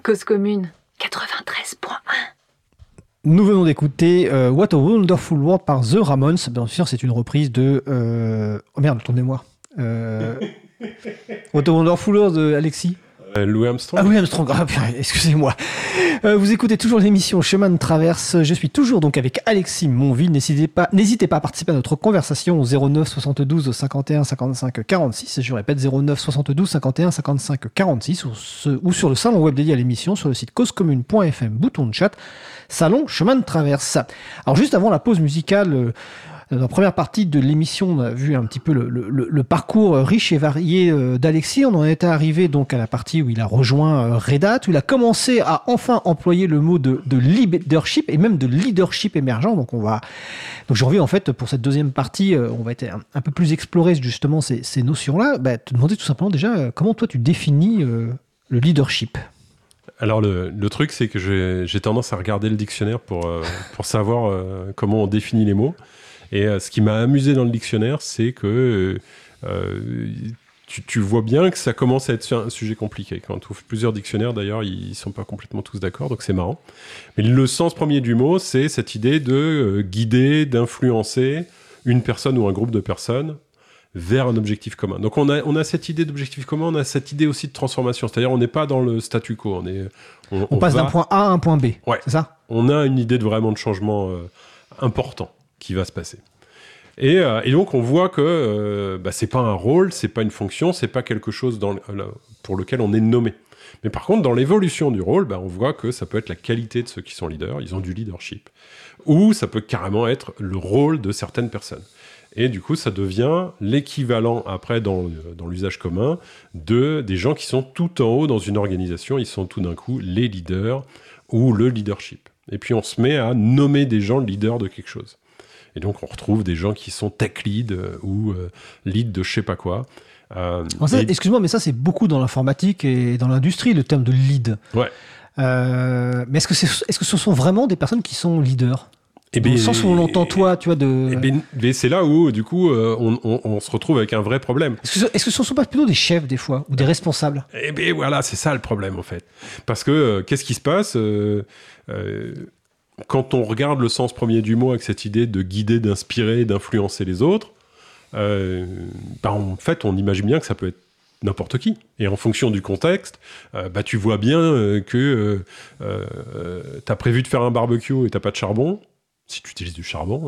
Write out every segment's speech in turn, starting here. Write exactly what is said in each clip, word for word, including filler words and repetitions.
Cause commune, quatre-vingt-treize point un. Nous venons d'écouter euh, What a Wonderful World par The Ramones. Bien sûr, c'est une reprise de... Euh... Oh merde, ton mémoire. Euh... What a Wonderful World de Alexis. Euh, Louis Armstrong. Ah, Louis Armstrong, ah, excusez-moi. Euh, vous écoutez toujours l'émission Chemin de Traverse. Je suis toujours donc avec Alexis Monville. N'hésitez pas, n'hésitez pas à participer à notre conversation au zéro neuf soixante-douze cinquante et un cinquante-cinq quarante-six. Je répète, zéro neuf soixante-douze cinquante et un cinquante-cinq quarante-six ou, ce, ou sur le salon web dédié à l'émission sur le site cause commune point f m, bouton de chat, salon Chemin de Traverse. Alors juste avant la pause musicale, euh, dans la première partie de l'émission, on a vu un petit peu le, le, le parcours riche et varié d'Alexis. On en était arrivé donc à la partie où il a rejoint Red Hat, où il a commencé à enfin employer le mot de, de leadership et même de leadership émergent. Donc on va, donc j'ai envie en fait pour cette deuxième partie, on va être un, un peu plus explorer justement ces, ces notions-là. Bah, te demander tout simplement déjà comment toi tu définis euh, le leadership. Alors le, le truc c'est que j'ai, j'ai tendance à regarder le dictionnaire pour euh, pour savoir euh, comment on définit les mots. Et euh, ce qui m'a amusé dans le dictionnaire, c'est que euh, tu, tu vois bien que ça commence à être un sujet compliqué. Quand on trouve plusieurs dictionnaires, d'ailleurs, ils ne sont pas complètement tous d'accord, donc c'est marrant. Mais le sens premier du mot, c'est cette idée de euh, guider, d'influencer une personne ou un groupe de personnes vers un objectif commun. Donc on a, on a cette idée d'objectif commun, on a cette idée aussi de transformation. C'est-à-dire on n'est pas dans le statu quo. On, est, on, on, on passe va... d'un point A à un point B, ouais. C'est ça ? On a une idée de vraiment de changement euh, important qui va se passer. Et, euh, et donc on voit que euh, bah, c'est pas un rôle, c'est pas une fonction, c'est pas quelque chose dans le, pour lequel on est nommé. Mais par contre, dans l'évolution du rôle, bah, on voit que ça peut être la qualité de ceux qui sont leaders, ils ont du leadership. Ou ça peut carrément être le rôle de certaines personnes. Et du coup, ça devient l'équivalent, après, dans, dans l'usage commun, de, des gens qui sont tout en haut dans une organisation, ils sont tout d'un coup les leaders ou le leadership. Et puis on se met à nommer des gens leaders de quelque chose. Et donc, on retrouve des gens qui sont tech lead euh, ou euh, lead de je sais pas quoi. Euh, ça, et... Excuse-moi, mais ça, c'est beaucoup dans l'informatique et dans l'industrie, le terme de lead. Ouais. Euh, mais est-ce que, c'est, est-ce que ce sont vraiment des personnes qui sont leaders ? Et dans ben, le sens où on l'entend, toi, tu vois, de... Et ben, ben c'est là où, du coup, euh, on, on, on se retrouve avec un vrai problème. Est-ce que, est-ce que ce ne sont pas plutôt des chefs, des fois, ou des responsables ? Et bien, voilà, c'est ça le problème, en fait. Parce que, euh, qu'est-ce qui se passe euh, euh, quand on regarde le sens premier du mot avec cette idée de guider, d'inspirer, d'influencer les autres, euh, bah en fait, on imagine bien que ça peut être n'importe qui. Et en fonction du contexte, euh, bah, tu vois bien euh, que euh, euh, tu as prévu de faire un barbecue et tu n'as pas de charbon, si tu utilises du charbon,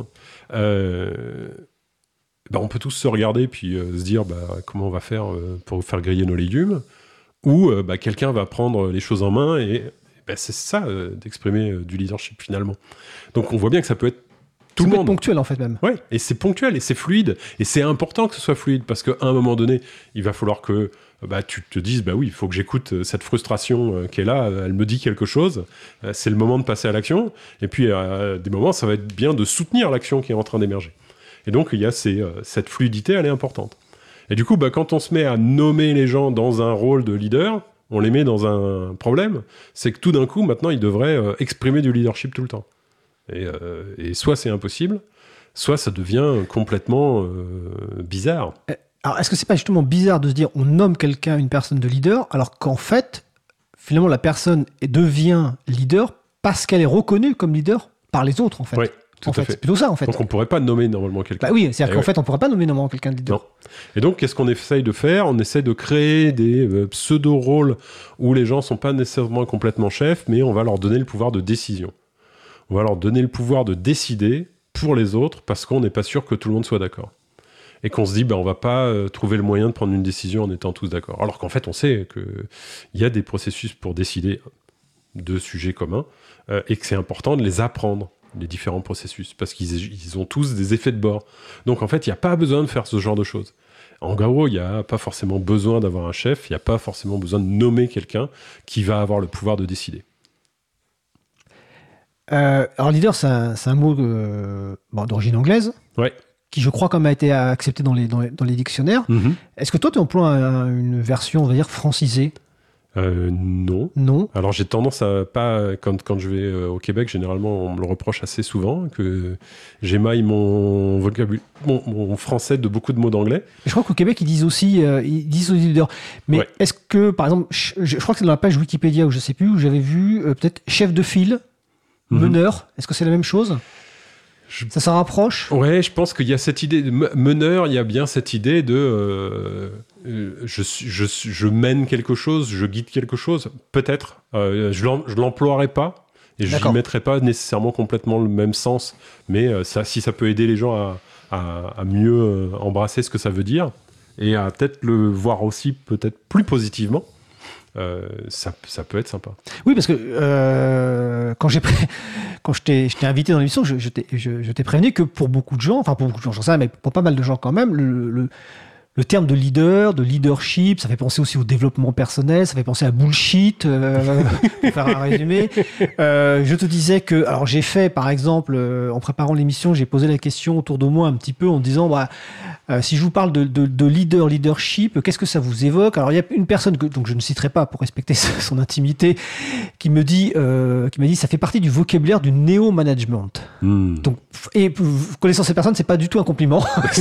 euh, bah, on peut tous se regarder puis euh, se dire bah, comment on va faire euh, pour faire griller nos légumes, ou euh, bah, quelqu'un va prendre les choses en main et ben c'est ça, euh, d'exprimer euh, du leadership, finalement. Donc, on voit bien que ça peut être tout ça le peut monde. C'est ponctuel, en fait, même. Oui, et c'est ponctuel, et c'est fluide. Et c'est important que ce soit fluide, parce qu'à un moment donné, il va falloir que bah, tu te dises, bah oui, il faut que j'écoute cette frustration euh, qui est là, elle me dit quelque chose, euh, c'est le moment de passer à l'action. Et puis, à des moments, ça va être bien de soutenir l'action qui est en train d'émerger. Et donc, il y a ces, euh, cette fluidité, elle est importante. Et du coup, bah, quand on se met à nommer les gens dans un rôle de leader, on les met dans un problème, c'est que tout d'un coup, maintenant, ils devraient euh, exprimer du leadership tout le temps. Et, euh, et soit c'est impossible, soit ça devient complètement euh, bizarre. Alors, est-ce que c'est pas justement bizarre de se dire on nomme quelqu'un, une personne de leader, alors qu'en fait, finalement, la personne devient leader parce qu'elle est reconnue comme leader par les autres, en fait. Oui. Tout en à fait, fait. c'est plutôt ça, en fait. Donc on pourrait pas nommer normalement quelqu'un. Bah oui, c'est-à-dire et qu'en ouais. fait, on pourrait pas nommer normalement quelqu'un de leader. Non. Et donc, qu'est-ce qu'on essaye de faire ? On essaie de créer des euh, pseudo-rôles où les gens sont pas nécessairement complètement chefs, mais on va leur donner le pouvoir de décision. On va leur donner le pouvoir de décider pour les autres parce qu'on n'est pas sûr que tout le monde soit d'accord. Et qu'on se dit, bah, on va pas euh, trouver le moyen de prendre une décision en étant tous d'accord. Alors qu'en fait, on sait qu'il y a des processus pour décider de sujets communs euh, et que c'est important de les apprendre, les différents processus, parce qu'ils ils ont tous des effets de bord. Donc en fait, il n'y a pas besoin de faire ce genre de choses. En gros, il n'y a pas forcément besoin d'avoir un chef, il n'y a pas forcément besoin de nommer quelqu'un qui va avoir le pouvoir de décider. Euh, alors leader, c'est un, c'est un mot euh, bon, d'origine anglaise, ouais. qui je crois comme a été accepté dans les, dans les, dans les dictionnaires. Mm-hmm. Est-ce que toi, tu emploies un, une version, on va dire, francisée ? Euh, non. Non. Alors j'ai tendance à pas quand quand je vais euh, au Québec, généralement on me le reproche assez souvent que j'émaille mon vocabulaire, mon, mon français de beaucoup de mots d'anglais. Je crois qu'au Québec ils disent aussi, euh, ils disent aux leaders. Mais Ouais. est-ce que, par exemple, je, je crois que c'est dans la page Wikipédia ou je sais plus où j'avais vu euh, peut-être chef de file, Mhm. meneur. Est-ce que c'est la même chose? Je- Ça s'en rapproche? Ouais, je pense qu'il y a cette idée de me- meneur, il y a bien cette idée de euh, euh, je, suis- je, suis- je mène quelque chose, je guide quelque chose, peut-être. Euh, je l'em- je l'emploierai pas et je D'accord. n'y mettrai pas nécessairement complètement le même sens, mais euh, ça, si ça peut aider les gens à, à- à mieux euh, embrasser ce que ça veut dire et à peut-être le voir aussi peut-être plus positivement, euh, ça, ça peut être sympa. Oui, parce que euh, quand j'ai pré- quand je t'ai je t'ai invité dans l'émission, je, je t'ai je, je t'ai prévenu que pour beaucoup de gens, enfin pour beaucoup de gens, j'en sais rien, mais pour pas mal de gens quand même, le, le, le terme de leader, de leadership, ça fait penser aussi au développement personnel, ça fait penser à bullshit, euh, pour faire un résumé. Euh, je te disais que, alors j'ai fait par exemple, euh, en préparant l'émission, j'ai posé la question autour de moi un petit peu en disant, bah, euh, si je vous parle de, de, de leader, leadership, qu'est-ce que ça vous évoque? Alors il y a une personne que donc je ne citerai pas pour respecter son intimité, qui me dit, euh, qui m'a dit, ça fait partie du vocabulaire du néo-management. Hmm. Donc, et connaissant cette personne, c'est pas du tout un compliment.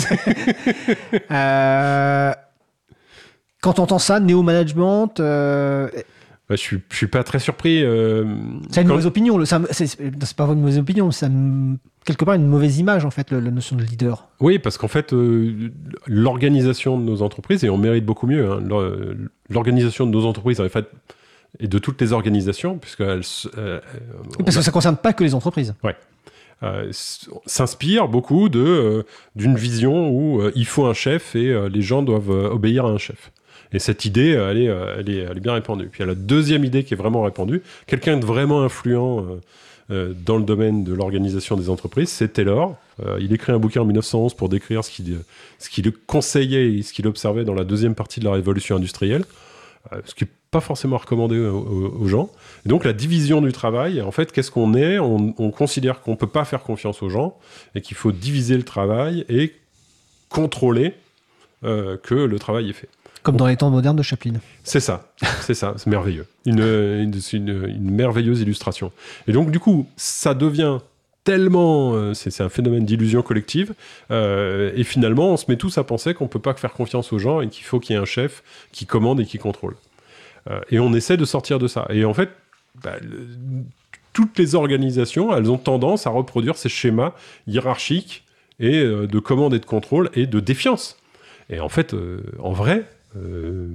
euh, quand on entend ça, néo-management, euh, Ouais, je suis, je suis pas très surpris. euh, c'est une quand- mauvaise opinion. le- ça me- C'est c'est pas une mauvaise opinion, c'est un- quelque part une mauvaise image en fait, le- la notion de leader. Oui, parce qu'en fait, euh, l'organisation de nos entreprises, et on mérite beaucoup mieux, hein, l'or- l'organisation de nos entreprises, en fait, et de toutes les organisations, puisqu'elles s- euh, Oui, parce que ça concerne pas que les entreprises. euh, s- s'inspirent beaucoup de, euh, d'une vision où euh, il faut un chef et euh, les gens doivent euh, obéir à un chef. Et cette idée, euh, elle est, euh, elle est, elle est bien répandue. Puis il y a la deuxième idée qui est vraiment répandue. Quelqu'un de vraiment influent euh, euh, dans le domaine de l'organisation des entreprises, c'est Taylor. Euh, il écrit un bouquin en mille neuf cent onze pour décrire ce qu'il, ce qu'il conseillait et ce qu'il observait dans la deuxième partie de la révolution industrielle, euh, ce qui n'est pas forcément recommandé aux, aux- aux gens. Et donc la division du travail, en fait, qu'est-ce qu'on est on, on considère qu'on ne peut pas faire confiance aux gens et qu'il faut diviser le travail et contrôler euh, que le travail est fait. Comme dans les temps modernes de Chaplin. C'est ça, c'est ça, c'est merveilleux. Une, une, c'est une, une merveilleuse illustration. Et donc, du coup, ça devient tellement... euh, c'est, c'est un phénomène d'illusion collective. euh, et finalement, on se met tous à penser qu'on ne peut pas faire confiance aux gens et qu'il faut qu'il y ait un chef qui commande et qui contrôle. Euh, et on essaie de sortir de ça. Et en fait, bah, le- toutes les organisations, elles ont tendance à reproduire ces schémas hiérarchiques et euh, de commande et de contrôle et de défiance. Et en fait, euh, en vrai... Euh,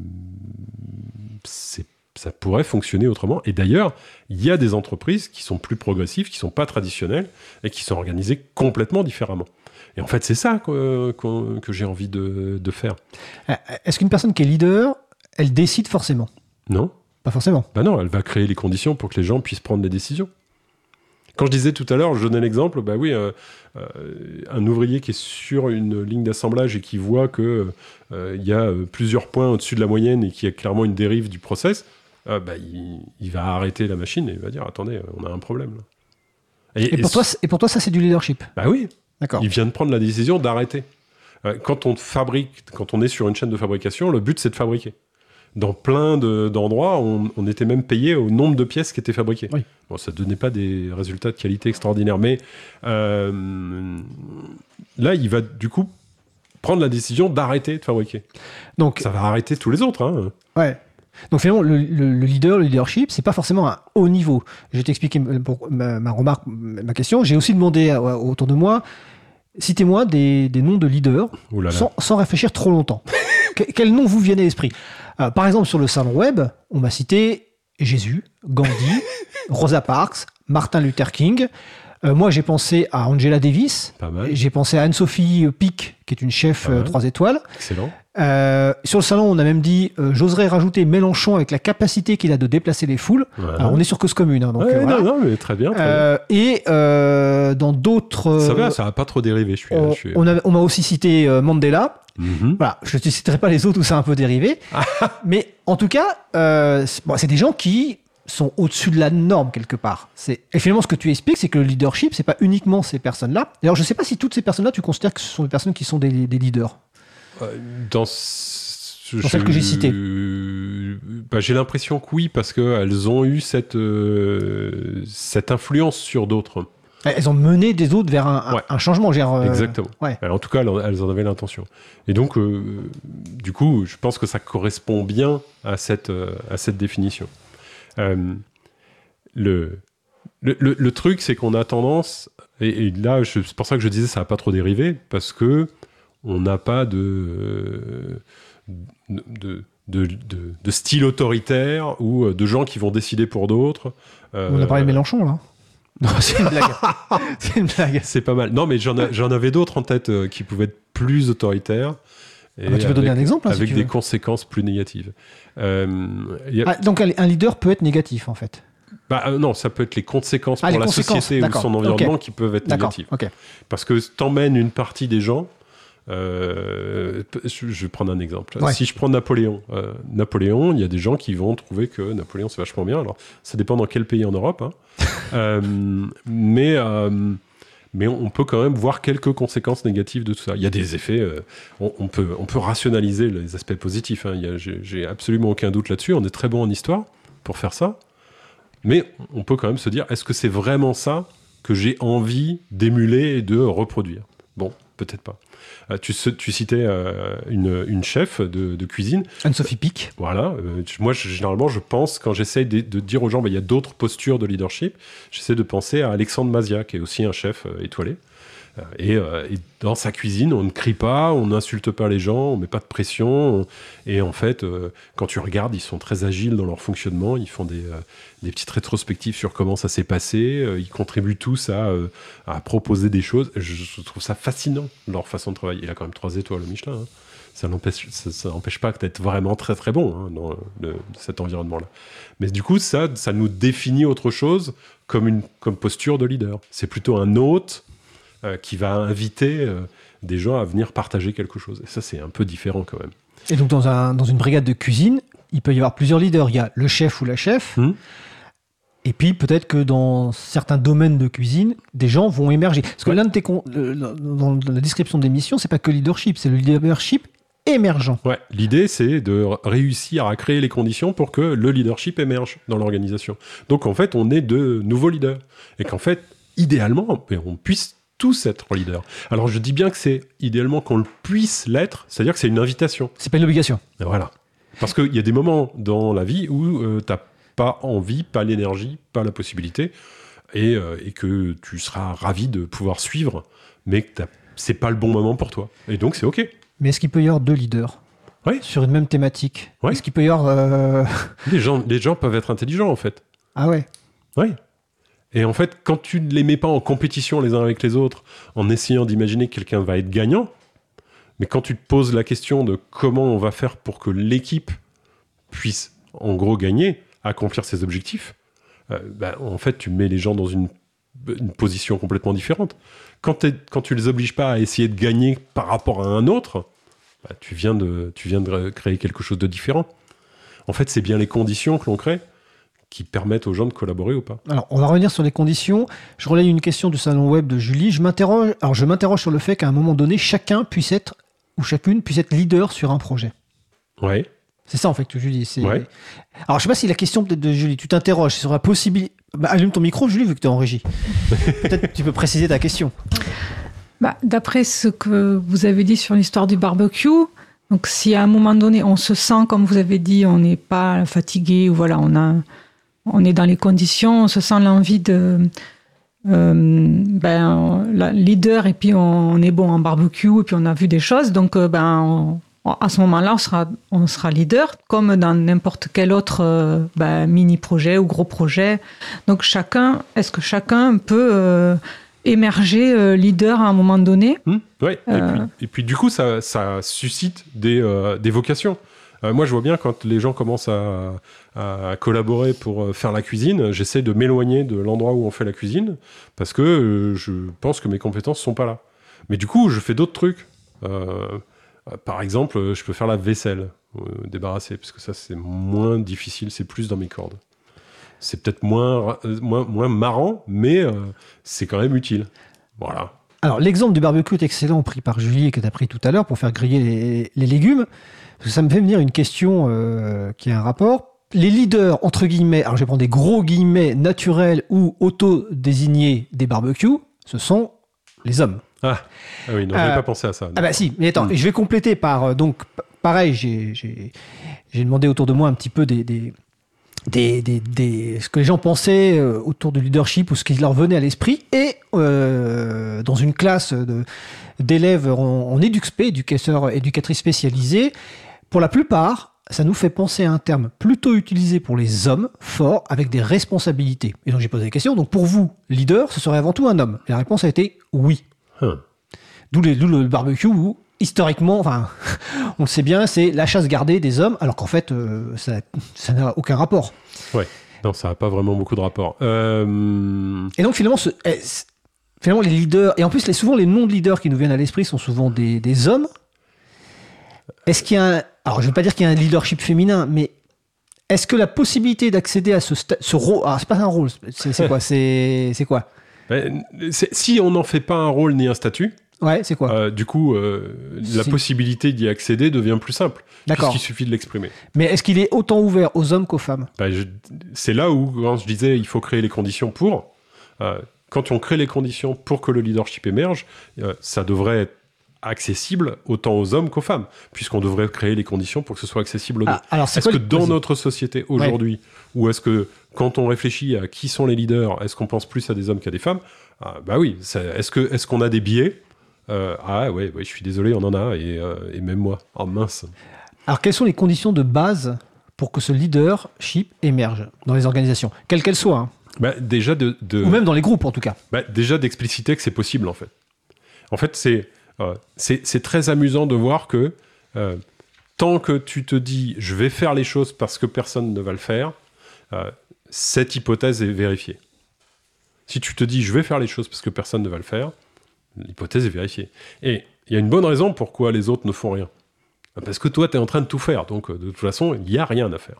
c'est, ça pourrait fonctionner autrement. Et d'ailleurs, il y a des entreprises qui sont plus progressives, qui sont pas traditionnelles et qui sont organisées complètement différemment. Et en fait, c'est ça que, que, que j'ai envie de, de faire. Euh, Est-ce qu'une personne qui est leader, elle décide forcément? Non ? Pas forcément. Bah non, elle va créer les conditions pour que les gens puissent prendre des décisions. Quand je disais tout à l'heure, je donnais l'exemple, bah oui, euh, euh, un ouvrier qui est sur une ligne d'assemblage et qui voit que euh, il y a plusieurs points au-dessus de la moyenne et qu'il y a clairement une dérive du process, euh, bah, il, il va arrêter la machine et il va dire attendez, on a un problème là. Et, et, pour, et toi, et pour toi, ça, c'est du leadership? bah oui, D'accord. il vient de prendre la décision d'arrêter. Euh, quand on fabrique, quand on est sur une chaîne de fabrication, le but c'est de fabriquer. Dans plein de, d'endroits, on, on était même payé au nombre de pièces qui étaient fabriquées. Oui. Bon, ça ne donnait pas des résultats de qualité extraordinaires, mais euh, là, il va du coup prendre la décision d'arrêter de fabriquer. Donc, Ça va arrêter tous les autres. Hein. ouais. Donc finalement, le, le- le leader, le leadership, c'est pas forcément un haut niveau. Je vais t'expliquer pour ma, ma remarque, ma question. J'ai aussi demandé à- à- autour de moi, citez-moi des, des noms de leaders Ouh là là. sans, sans réfléchir trop longtemps. Que- quel nom vous vient à l'esprit? Euh, Par exemple, sur le salon web, on m'a cité Jésus, Gandhi, Rosa Parks, Martin Luther King. Euh, moi, j'ai pensé à Angela Davis. Pas mal. J'ai pensé à Anne-Sophie Pic, qui est une chef Pas mal. euh, trois étoiles. Excellent. Euh, sur le salon, on a même dit, euh, j'oserais rajouter Mélenchon avec la capacité qu'il a de déplacer les foules. Voilà. Alors, on est sur Cause Commune. Hein, donc, Ouais, euh, voilà. non, non, mais très bien. Très Euh, et euh, dans d'autres... bien. Ça euh, va, ça va pas trop dérivé. Je suis. on, je suis... on a- on m'a aussi cité euh, Mandela. Mhm. Voilà, je ne te citerai pas les autres où c'est un peu dérivé. Mais en tout cas, euh, c'est bon, c'est des gens qui sont au-dessus de la norme quelque part. C'est... Et finalement, ce que tu expliques, c'est que le leadership, c'est pas uniquement ces personnes-là. D'ailleurs, je ne sais pas si toutes ces personnes-là, tu considères que ce sont des personnes qui sont des, des leaders. Euh, Dans, ce- Dans celles que j'ai citées. Euh, je, bah, j'ai l'impression que oui, parce qu'elles ont eu cette, euh, cette influence sur d'autres. Elles ont mené des autres vers un, ouais. un changement. Genre, euh... Exactement. Ouais. Alors, en tout cas, elles en avaient l'intention. Et donc, euh, du coup, je pense que ça correspond bien à cette, euh, à cette définition. Euh, le, le, le, le truc, c'est qu'on a tendance, et, et là, je, c'est pour ça que je disais ça n'a pas trop dérivé, parce que on n'a pas de, de, de, de, de, de style autoritaire ou de gens qui vont décider pour d'autres. Euh, on a parlé de Mélenchon, là. Non, c'est une blague. c'est une blague. C'est pas mal. Non, mais j'en, a, j'en avais d'autres en tête euh, qui pouvaient être plus autoritaires. Et ah bah tu peux avec, donner un exemple hein, avec si des veux. conséquences plus négatives. Euh, a... ah, donc un leader peut être négatif, en fait. Bah, euh, non, ça peut être les conséquences ah, pour les la conséquences. société D'accord. ou son environnement okay. qui peuvent être D'accord. négatives. Okay. Parce que t'emmènes une partie des gens. Euh, je vais prendre un exemple. Ouais. Si je prends Napoléon, euh, Napoléon, il y a des gens qui vont trouver que Napoléon c'est vachement bien. Alors, ça dépend dans quel pays en Europe, hein. euh, mais euh, mais on peut quand même voir quelques conséquences négatives de tout ça. Il y a des effets. Euh, on, on peut on peut rationaliser les aspects positifs. Hein. Il y a, j'ai, j'ai absolument aucun doute là-dessus. On est très bon en histoire pour faire ça. Mais on peut quand même se dire, est-ce que c'est vraiment ça que j'ai envie d'émuler et de reproduire ? Bon, peut-être pas. Euh, tu, tu citais euh, une, une chef de, de cuisine. Anne-Sophie Pic. Voilà. Euh, moi, je, généralement, je pense, quand j'essaye de, de dire aux gens, bah, il y a d'autres postures de leadership, j'essaie de penser à Alexandre Mazia, qui est aussi un chef euh, étoilé. Euh, et, euh, et dans sa cuisine, on ne crie pas, on n'insulte pas les gens, on ne met pas de pression. On... Et en fait, euh, quand tu regardes, ils sont très agiles dans leur fonctionnement. Ils font des, euh, des petites rétrospectives sur comment ça s'est passé. Euh, ils contribuent tous à, euh, à proposer des choses. Je, je trouve ça fascinant, leur façon de travailler. Il a quand même trois étoiles au Michelin. Hein. Ça n'empêche, ça, ça n'empêche pas d'être vraiment très très bon hein, dans le, cet environnement-là. Mais du coup, ça, ça nous définit autre chose comme une comme posture de leader. C'est plutôt un hôte euh, qui va inviter euh, des gens à venir partager quelque chose. Et ça, c'est un peu différent quand même. Et donc, dans, un, dans une brigade de cuisine, il peut y avoir plusieurs leaders. Il y a le chef ou la chef. Mmh. Et puis, peut-être que dans certains domaines de cuisine, des gens vont émerger. Parce que ouais. l'un de tes con- le, dans la description de l'émission, c'est pas que leadership, c'est le leadership émergent. Ouais, l'idée, c'est de réussir à créer les conditions pour que le leadership émerge dans l'organisation. Donc, en fait, on est de nouveaux leaders. Et qu'en fait, idéalement, on puisse tous être leaders. Alors, je dis bien que c'est idéalement qu'on le puisse l'être, c'est-à-dire que c'est une invitation. C'est pas une obligation. Et voilà. Parce qu'il y a des moments dans la vie où euh, t'as pas envie, pas l'énergie, pas la possibilité, et, euh, et que tu seras ravi de pouvoir suivre, mais que c'est pas le bon moment pour toi. Et donc, c'est OK. Mais est-ce qu'il peut y avoir deux leaders oui. sur une même thématique oui. Est-ce qu'il peut y avoir... Euh... Les gens, les gens peuvent être intelligents, en fait. Ah ouais Oui. Et en fait, quand tu ne les mets pas en compétition les uns avec les autres, en essayant d'imaginer que quelqu'un va être gagnant, mais quand tu te poses la question de comment on va faire pour que l'équipe puisse, en gros, gagner, accomplir ses objectifs, euh, ben, en fait, tu mets les gens dans une, une position complètement différente. Quand, quand tu les obliges pas à essayer de gagner par rapport à un autre, bah, tu, viens de, tu viens de créer quelque chose de différent. En fait, c'est bien les conditions que l'on crée qui permettent aux gens de collaborer ou pas. Alors, on va revenir sur les conditions. Je relaye une question du salon web de Julie. Je m'interroge, alors, je m'interroge sur le fait qu'à un moment donné, chacun puisse être, ou chacune puisse être leader sur un projet. Ouais. C'est ça, en fait, que Julie. C'est... Ouais. Alors, je sais pas si la question peut-être de Julie, tu t'interroges sur la possibilité... Bah, allume ton micro, Julie, vu que tu es en régie. Peut-être que tu peux préciser ta question. Bah, d'après ce que vous avez dit sur l'histoire du barbecue, donc si à un moment donné, on se sent, comme vous avez dit, on n'est pas fatigué, ou voilà, on, a, on est dans les conditions, on se sent l'envie de... Euh, ben, la leader, et puis on, on est bon en barbecue, et puis on a vu des choses, donc euh, ben... On, à ce moment-là, on sera, on sera leader, comme dans n'importe quel autre euh, bah, mini-projet ou gros projet. Donc, chacun, est-ce que chacun peut euh, émerger euh, leader à un moment donné ? mmh, Oui, euh... et, puis, et puis du coup, ça, ça suscite des, euh, des vocations. Euh, moi, je vois bien quand les gens commencent à, à collaborer pour faire la cuisine, j'essaie de m'éloigner de l'endroit où on fait la cuisine, parce que euh, je pense que mes compétences ne sont pas là. Mais du coup, je fais d'autres trucs. Euh, Par exemple, je peux faire la vaisselle, euh, débarrasser, parce que ça, c'est moins difficile, c'est plus dans mes cordes. C'est peut-être moins, euh, moins, moins marrant, mais euh, c'est quand même utile. Voilà. Alors, l'exemple du barbecue est excellent, pris par Julie et que tu as pris tout à l'heure pour faire griller les, les légumes. Parce que ça me fait venir une question euh, qui a un rapport. Les leaders, entre guillemets, alors je vais prendre des gros guillemets, naturels ou auto-désignés des barbecues, ce sont les hommes. Ah, ah oui, non, Euh, j'avais pas pensé à ça. Ah bah si, mais attends, Mm. je vais compléter par... euh, donc, p- pareil, j'ai, j'ai, j'ai demandé autour de moi un petit peu des... des Des, des, des- ce que les gens pensaient euh, autour du leadership ou ce qui leur venait à l'esprit. Et euh, dans une classe de, d'élèves en, en EduxP, éducateurs, éducatrices spécialisées, pour la plupart, ça nous fait penser à un terme plutôt utilisé pour les hommes forts avec des responsabilités. Et donc j'ai posé la question, donc pour vous, leader, ce serait avant tout un homme? Et la réponse a été oui. Hum. D'où, les- d'où le barbecue où, historiquement, enfin, on le sait bien, c'est la chasse gardée des hommes, alors qu'en fait, euh, ça, ça n'a aucun rapport. Non, ça n'a pas vraiment beaucoup de rapport. Euh, Et donc finalement, ce, eh, c- finalement les leaders, et en plus les, souvent les noms de leaders qui nous viennent à l'esprit sont souvent des, des hommes. Est-ce qu'il y a un, alors je ne veux pas dire qu'il y a un leadership féminin, mais est-ce que la possibilité d'accéder à ce, sta- ce rôle, ah c'est pas un rôle, c'est, c'est quoi, c'est, c'est quoi ben, c'est- si on n'en fait pas un rôle ni un statut, Ouais, c'est quoi euh, du coup, euh, la Si. possibilité d'y accéder devient plus simple. D'accord. Puisqu'il suffit de l'exprimer. Mais est-ce qu'il est autant ouvert aux hommes qu'aux femmes? Ben, je- c'est là où, quand je disais, il faut créer les conditions pour. euh, quand on crée les conditions pour que le leadership émerge, euh, ça devrait être accessible autant aux hommes qu'aux femmes, puisqu'on devrait créer les conditions pour que ce soit accessible aux deux. Ah, alors c'est Est-ce quoi que le- dans vas-y. notre société aujourd'hui, ou est-ce que quand on réfléchit à qui sont les leaders, est-ce qu'on pense plus à des hommes qu'à des femmes? Ah, bah oui. ça- Est-ce que est-ce qu'on a des biais? Euh, Ah ouais, ouais, je suis désolé, on en a, et, euh, et même moi. Oh mince. Alors quelles sont les conditions de base pour que ce leadership émerge dans les organisations, quelles qu'elles soient, hein, Bah, déjà de, de- ou même dans les groupes en tout cas. bah, déjà d'expliciter que c'est possible en fait. En fait, c'est euh, c'est c'est très amusant de voir que euh, tant que tu te dis je vais faire les choses parce que personne ne va le faire, euh, cette hypothèse est vérifiée. Si tu te dis je vais faire les choses parce que personne ne va le faire, l'hypothèse est vérifiée. Et il y a une bonne raison pourquoi les autres ne font rien. Parce que toi, tu es en train de tout faire, donc euh, de toute façon, il n'y a rien à faire.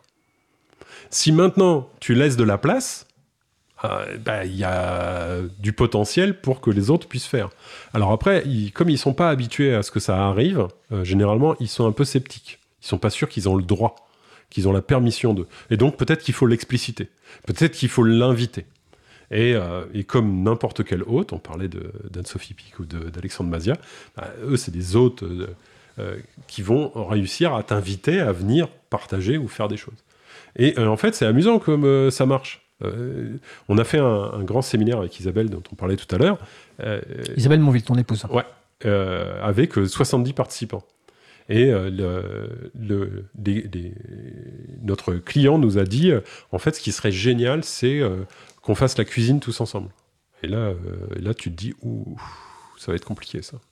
Si maintenant tu laisses de la place, euh, bah, il y a du potentiel pour que les autres puissent faire. Alors après, ils- comme ils ne sont pas habitués à ce que ça arrive, euh, généralement, ils sont un peu sceptiques. Ils ne sont pas sûrs qu'ils ont le droit, qu'ils ont la permission de. Et donc, peut-être qu'il faut l'expliciter. Peut-être qu'il faut l'inviter. Et, euh, et comme n'importe quel hôte, on parlait de, d'Anne-Sophie Pic ou de, d'Alexandre Mazia, bah, eux, c'est des hôtes euh, euh, qui vont réussir à t'inviter à venir partager ou faire des choses. Et euh, en fait, c'est amusant comme euh, ça marche. Euh, on a fait un, un grand séminaire avec Isabelle, dont on parlait tout à l'heure, euh, Isabelle Monville, ton épouse. ouais, euh, avec euh, soixante-dix participants. Et euh, le, le- les- les- notre client nous a dit, euh, en fait, ce qui serait génial, c'est euh, qu'on fasse la cuisine tous ensemble. Et là, euh, là tu te dis, ouh, ça va être compliqué, ça.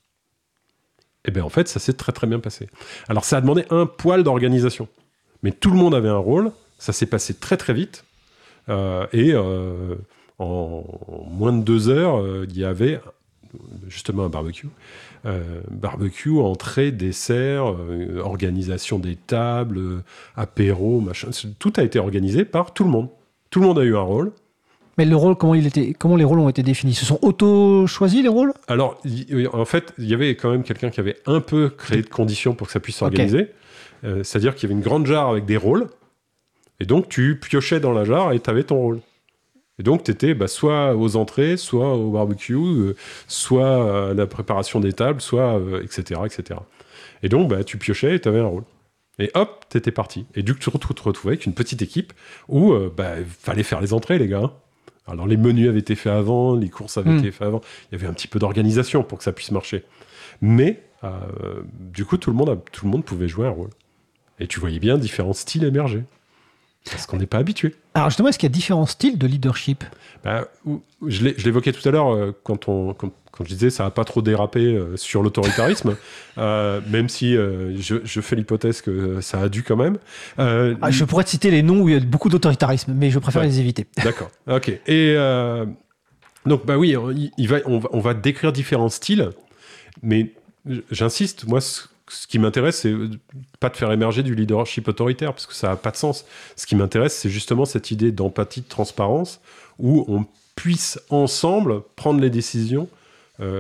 Et bien, en fait, ça s'est très, très bien passé. Alors, ça a demandé un poil d'organisation. Mais tout le monde avait un rôle. Ça s'est passé très, très vite. Euh, et euh, en, en moins de deux heures, euh, il y avait justement un barbecue. Euh, barbecue, entrée, dessert, euh, organisation des tables, euh, apéro, machin. Tout a été organisé par tout le monde. Tout le monde a eu un rôle. Mais le rôle, comment, il était, comment les rôles ont été définis? Ce sont auto-choisis les rôles? Alors, y- en fait, il y avait quand même quelqu'un qui avait un peu créé de conditions pour que ça puisse Ok. s'organiser. Euh, c'est-à-dire qu'il y avait une grande jarre avec des rôles. Et donc, tu piochais dans la jarre et tu avais ton rôle. Et donc, tu étais bah, soit aux entrées, soit au barbecue, euh, soit à la préparation des tables, soit euh, et cetera, et cetera. Et donc, bah, tu piochais et tu avais un rôle. Et hop, tu étais parti. Et du coup, tu te retrouvais avec une petite équipe où il bah, fallait faire les entrées, les gars. hein. Alors, les menus avaient été faits avant, les courses avaient Mm. été faits avant. Il y avait un petit peu d'organisation pour que ça puisse marcher. Mais, euh, du coup, tout le, monde a- tout le monde pouvait jouer un rôle. Et tu voyais bien différents styles émerger. Parce qu'on n'est pas habitué. Alors justement, est-ce qu'il y a différents styles de leadership? Bah, ou- je l'ai- je l'évoquais tout à l'heure euh, quand, on, quand, quand je disais ça n'a pas trop dérapé euh, sur l'autoritarisme, euh, même si euh, je, je fais l'hypothèse que ça a dû quand même. Euh, Ah, je pourrais te citer les noms où il y a beaucoup d'autoritarisme, mais je préfère Ouais. les éviter. D'accord, ok. Et euh, donc, bah oui, il, il va, on, va, on va décrire différents styles, mais j'insiste, moi, ce, ce qui m'intéresse, c'est pas de faire émerger du leadership autoritaire, parce que ça n'a pas de sens. Ce qui m'intéresse, c'est justement cette idée d'empathie, de transparence, où on puisse ensemble prendre les décisions euh,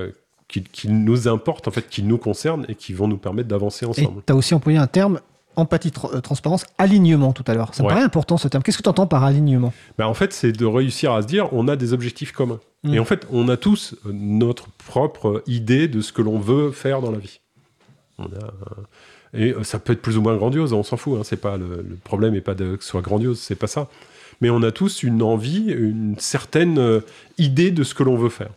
qui, qui nous importent, en fait, qui nous concernent et qui vont nous permettre d'avancer ensemble. Et tu as aussi employé un terme, empathie, tra- euh, transparence, alignement tout à l'heure. Ça me Ouais. paraît important ce terme. Qu'est-ce que tu entends par alignement ? Ben, en fait, c'est de réussir à se dire on a des objectifs communs. Mm. Et en fait, on a tous euh, notre propre idée de ce que l'on veut faire dans la vie. On a, euh, et euh, ça peut être plus ou moins grandiose, on s'en fout. Hein, c'est pas le, le problème n'est pas de, que ce soit grandiose, c'est pas ça. Mais on a tous une envie, une certaine euh, idée de ce que l'on veut faire.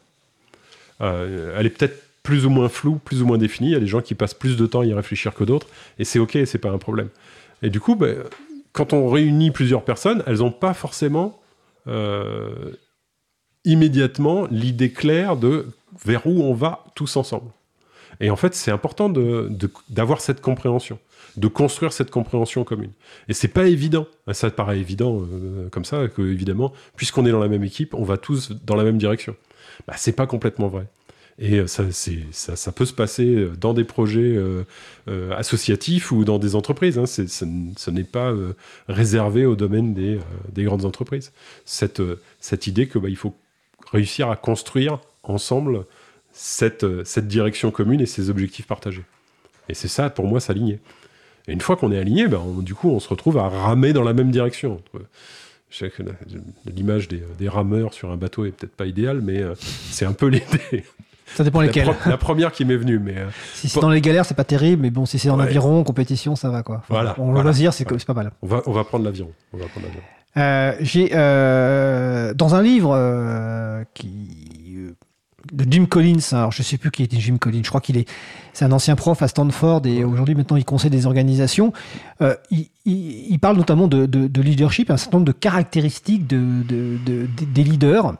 Euh, elle est peut-être plus ou moins floue, plus ou moins définie. Il y a des gens qui passent plus de temps à y réfléchir que d'autres, et c'est ok, c'est pas un problème. Et du coup, ben, quand on réunit plusieurs personnes, elles n'ont pas forcément euh, immédiatement l'idée claire de vers où on va tous ensemble. Et en fait, c'est important de, de, d'avoir cette compréhension, de construire cette compréhension commune. Et c'est pas évident. Ça paraît évident euh, comme ça, que évidemment, puisqu'on est dans la même équipe, on va tous dans la même direction. Bah, c'est pas complètement vrai. Et ça, c'est, ça, ça peut se passer dans des projets euh, euh, associatifs ou dans des entreprises. Hein. C'est, ce, ce n'est pas euh, réservé au domaine des, euh, des grandes entreprises. Cette, euh, cette idée que bah, il faut réussir à construire ensemble cette, euh, cette direction commune et ces objectifs partagés. Et c'est ça, pour moi, s'aligner. Et une fois qu'on est aligné, bah, on, du coup, on se retrouve à ramer dans la même direction. Je sais que la, l'image des, des rameurs sur un bateau est peut-être pas idéale, mais euh, c'est un peu l'idée. Ça dépend lesquels. La, pro- la première qui m'est venue, mais... Euh, si c'est dans les galères, c'est pas terrible, mais bon, si c'est en Ouais. aviron, en compétition, ça va, quoi. Enfin, Voilà, En voilà, loisir, c'est, voilà. c'est pas mal. on, va, on va prendre l'avion. On va prendre l'avion. Euh, j'ai, euh, dans un livre euh, qui, euh, de Jim Collins, alors je sais plus qui était Jim Collins, je crois qu'il est, c'est un ancien prof à Stanford et aujourd'hui maintenant il conseille des organisations. Euh, il, il, il parle notamment de, de, de leadership, un certain nombre de caractéristiques de, de, de, de- des leaders.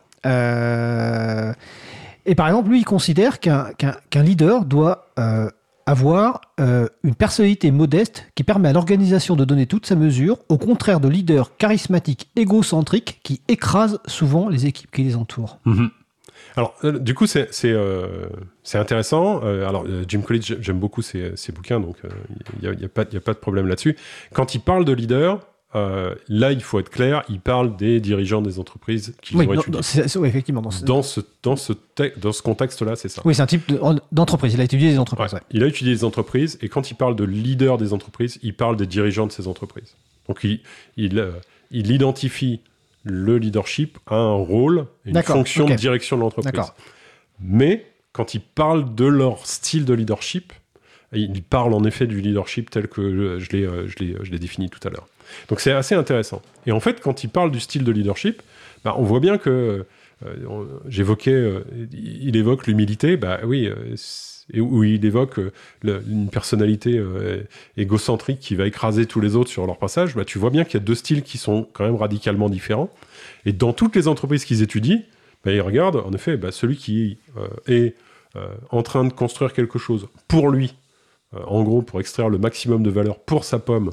Euh, et par exemple, lui, il considère qu'un, qu'un, qu'un leader doit euh, avoir euh, une personnalité modeste qui permet à l'organisation de donner toute sa mesure, au contraire de leaders charismatiques, égocentriques, qui écrasent souvent les équipes qui les entourent. Mm-hmm. Alors, euh, du coup, c'est, c'est, euh, c'est intéressant. Euh, alors, euh, Jim Collins, j'aime beaucoup ses, ses bouquins, donc il euh, n'y a, a, a, a pas de problème là-dessus. Quand il parle de leader, euh, là, il faut être clair, il parle des dirigeants des entreprises qu'ils Oui, ont non, étudiés. non, c'est- c'est- oui, effectivement. Dans ce, Dans ce, dans, ce te- dans ce contexte-là, c'est ça. oui, c'est un type de- d'entreprise. Il a étudié les entreprises. Ouais. ouais. Il a étudié les entreprises, et quand il parle de leader des entreprises, il parle des dirigeants de ces entreprises. Donc, il, il, euh, il identifie le leadership à un rôle, une D'accord, fonction ok. de direction de l'entreprise. D'accord. Mais quand il parle de leur style de leadership, il parle en effet du leadership tel que je, je, l'ai, euh, je, l'ai, je l'ai défini tout à l'heure. Donc c'est assez intéressant. Et en fait, quand il parle du style de leadership, bah, on voit bien que, euh, on- j'évoquais, euh, il évoque l'humilité, bah oui, euh, et où il évoque euh, le- une personnalité euh, égocentrique qui va écraser tous les autres sur leur passage, bah, tu vois bien qu'il y a deux styles qui sont quand même radicalement différents. Et dans toutes les entreprises qu'ils étudient, bah, ils regardent, en effet, bah, celui qui euh, est euh, en train de construire quelque chose pour lui, euh, en gros, pour extraire le maximum de valeur pour sa pomme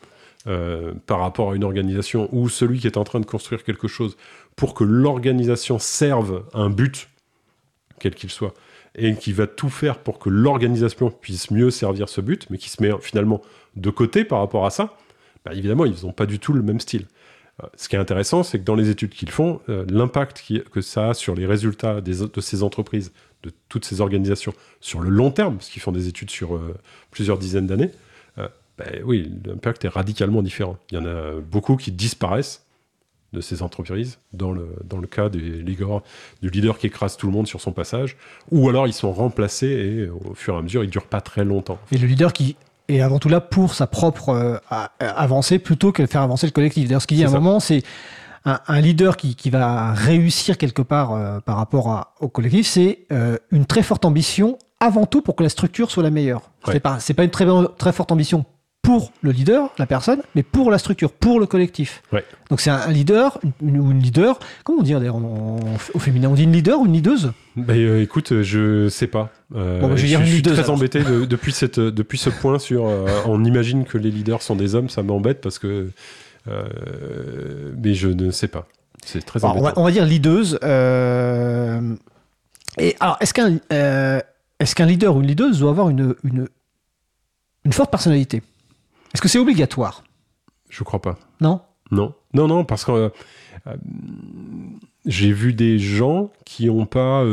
euh, par rapport à une organisation, ou celui qui est en train de construire quelque chose pour que l'organisation serve un but, quel qu'il soit, et qui va tout faire pour que l'organisation puisse mieux servir ce but, mais qui se met finalement de côté par rapport à ça, bah, évidemment, ils n'ont pas du tout le même style. Euh, ce qui est intéressant, c'est que dans les études qu'ils font, euh, l'impact qui, que ça a sur les résultats des, de ces entreprises, de toutes ces organisations, sur le long terme, parce qu'ils font des études sur euh, plusieurs dizaines d'années, euh, ben oui, l'impact est radicalement différent. Il y en a beaucoup qui disparaissent de ces entreprises, dans le, dans le cas des leaders, du leader qui écrase tout le monde sur son passage, ou alors ils sont remplacés et au fur et à mesure, ils ne durent pas très longtemps. Et le leader qui est avant tout là pour sa propre euh, a- avancée plutôt que de faire avancer le collectif. D'ailleurs, ce qu'il dit à un C'est ça. moment, c'est un, un leader qui, qui va réussir quelque part euh, par rapport à- au collectif, c'est euh, une très forte ambition avant tout pour que la structure soit la meilleure. Ouais. C'est pas, c'est pas une très, très forte ambition pour le leader, la personne, mais pour la structure, pour le collectif. Ouais. Donc c'est un, un leader une- ou une leader, comment on dit d'ailleurs en- en- au féminin, on dit une leader ou une leadeuse? Ben, euh, écoute, je sais pas. Euh, Bon, bah, je vais je, dire une je suis leaduse, très alors. embêté de- depuis, cette, depuis ce point sur... euh, on imagine que les leaders sont des hommes, ça m'embête parce que... euh, mais je ne sais pas. C'est très Alors, on, embêtant. va, on va dire leaduse. euh, Et alors, est-ce qu'un euh, est-ce qu'un leader ou une leaduse doit avoir une, une, une forte personnalité? Est-ce que c'est obligatoire? Je crois pas. Non? Non, non, non, parce que euh, euh, j'ai vu des gens qui n'ont pas